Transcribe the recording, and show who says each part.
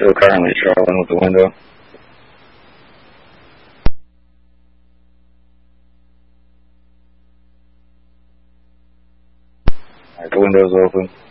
Speaker 1: Still currently struggling with the window. Alright, the window's open.